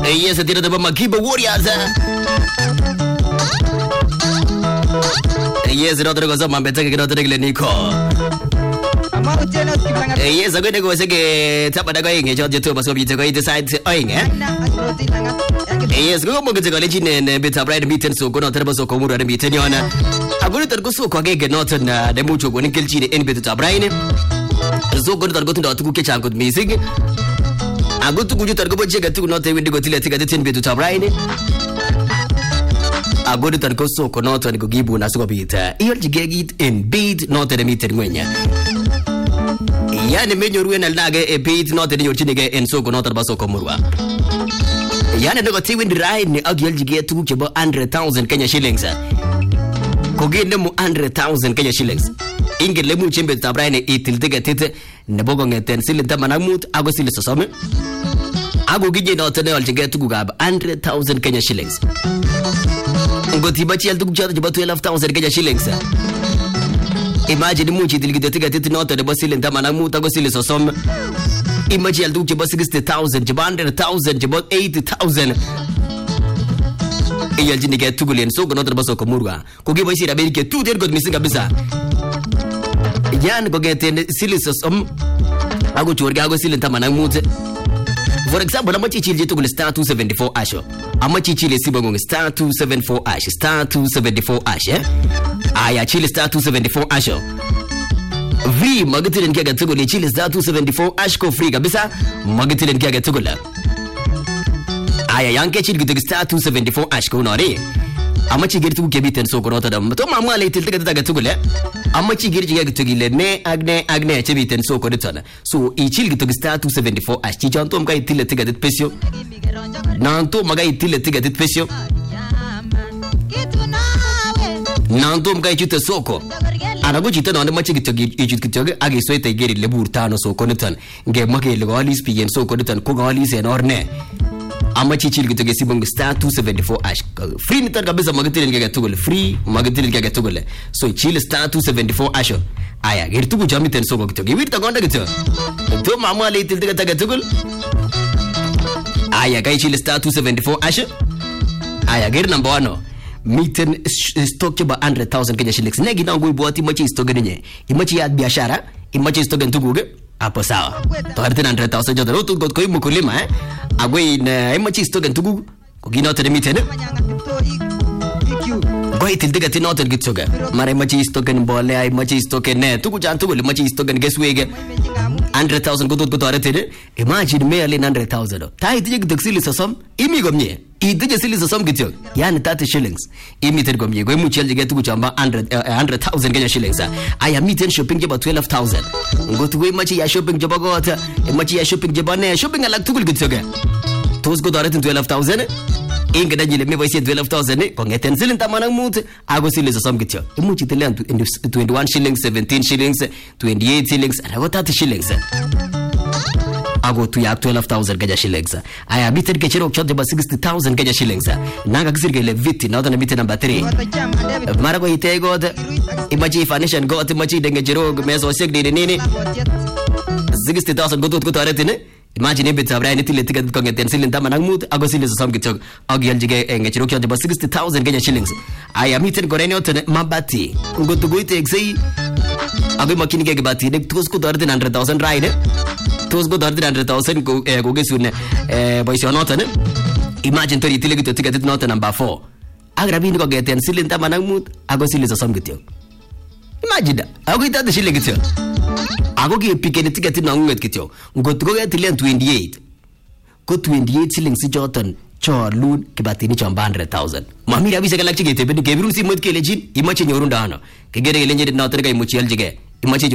Yes, tira de Makiba Warriors. Yes, another goes up my better get out of the Nico. Yes, I'm going to go say Tapadaga, Georgia to Basobi to go decide oing, eh? Yes, go to the legend and bit of right meeting so good on Terbaso Comura and meeting on. I'm going to go so Kogeg not on the Mucho when Kilchi in bit of brain. So good that go to the kitchen good music. I go to Guju Targo Check to not even go to let the 10 bit to brain. I go to Targo so not and go give one as a bit. You'll get it in beat not at a meeting when ya. Yani menyo ruena lage e beat not in your chinige and so not baso komurwa. Yani no got even ride ni agyel jige to chebo 100,000 Kenya shillings. Kogi nemu 100,000 Kenya shillings. Inge lemu chimbe tabraine itil ticket nebogo ngeten silin tamanamut ago silis sosome. Ago gije no tene al jige to gab 100,000 Kenya shillings. Ngoti bachi al tukja jebo 12,000 Kenya shillings. Imagine muchi tilgide ticket not the basil and Tamanamu Tagosil Sosom. Imagine I'll do about 60,000, 100,000, about 80,000. Iyajini get Tuguli and so not the Baso Komurwa. Kogi Basi America 2 there got missing a bizarre. Yan go get in silly Sosom. I go to Orgago Sil and Tamanamu. For example, how much chili to star 274 ash? How much chili sibong star 274 ash? Star 274 ash, eh? Aya chili star 274 ash. V magatil and gaga tuguli chili star 274 ash ko free kabisa. Magatil and gaga tugula. Aya yanke chili to star 274 ash ko nori. How much you get to get and so go to them? To mamma little ticket tugule. How much you get to get ne agne chibit and so corretona. So each chili to star 274 ash. Chijantom guy till a ticket pesio. Nanto magai till a ticket pesio. Nantom guy chute soko. Anaguchitan on the much to get each kitoga. I guess they get it leburtano so correton. Get muggy legalis pig and so correton cogalis and orne. Amachi chili to get sibong star 274 ash. Free nitar kabisa magatil and gagatugul. Free magatil and gagatugul. So chili star 274 ash. Aya, get to jamit and so go to give it a gondagator. To mamma little gagatugul. Aya, guy chili star 274 ash. Aya, get number one. Meeting stock about 100,000 Kenya shillings. Negi na ngui buati machi stogenye. Imachi ya biashara, imachi stogen to Google. Apo sawa. To 100,000 jodo rotu got koi mukulima eh. Agwe na imachi stogen to Google. Kugina to the meeting. Go itil diga tinoten gitsoga. Mara imachi stogen bole, imachi stogen ne. Tuku jan tuku imachi stogen geswege. 100,000 go to arete. Imagine me ali 100,000. Tai tijik taksili sasam imi gomye. Idije sili sasam gityo. Yani 30 shillings. Imi gomye. Go muchel jige tuku chamba 100,000 Kenya shillings. I am meeting shopping jaba 12,000. Go to imachi ya shopping jaba gota. Imachi ya shopping jaba ne. Shopping alak tukul gitsoga. Tos go to arete 12,000. Inga dajile me voice 12,000 kongeten silin tamana mut ago silin sasam gityo. Imuchi tele 21 shillings, 17 shillings, 28 shillings, and I got 30 shillings. Ago to ya 12,000 Kenya shillings. I am bitter kechero chot about 60,000 Kenya shillings. Naga kisirgele viti na odana bitter number 3. Marago ite god imaji financial got imaji dengejero meso segde nini 60,000 go to aretine. Imagine bit of Brian till ticket congeten silin tamanang mood ago silin sasam gityo. Agyal jige engechero chot about 60,000 Kenya shillings. I am meeting gorenyo to mabati. Go to go ite exei. Ago makini ke bati nek tos ko darden 100,000 ride. Tos go darden 100,000 go gesune boy sionota ne. Imagine to itil gito ticket not number 4. Agrabin ko geten silin tamanang mood ago silin sasam gityo. Imagine ago ita de shilling gityo. Ago ki pikeni ticket na nget gityo. Go to go get 28. Go 28 shillings si jotan. Chorlun kibatini chamba 100,000. Mami rabi sekali lagi gitu. Tapi kebiru si mut kelejin. Imache nyorun dahana. Kegere kelenjir na terkai mucial jige. Imache